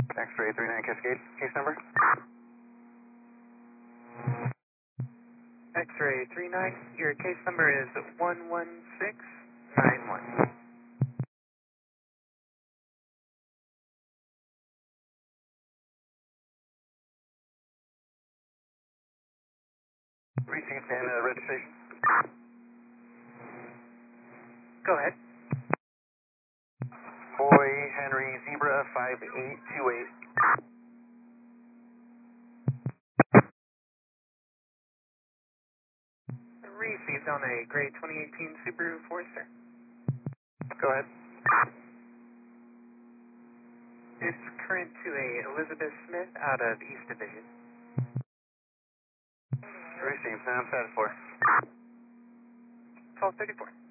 X-ray 39 Cascade, case number? X-ray 39, your case number is 11691. Received and registration. Go ahead. Boy Henry Zebra 5828. Received on a gray 2018 Subaru Forester. Go ahead. It's current to a Elizabeth Smith out of East Division. Received, and I'm set for. 1234.